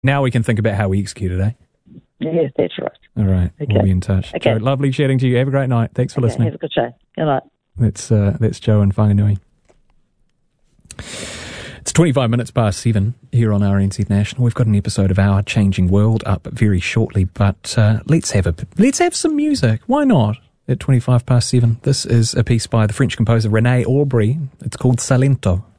Now we can think about how we execute it, eh? Yes, that's right. All right, Okay. We'll be in touch. Okay. Joe, lovely chatting to you. Have a great night. Thanks for listening. Have a good show. Good night. That's Joe in Whanganui. It's 25 minutes past 7 here on RNZ National. We've got an episode of Our Changing World up very shortly, but let's have some music. Why not? At 25 past 7, this is a piece by the French composer René Aubry. It's called Salento.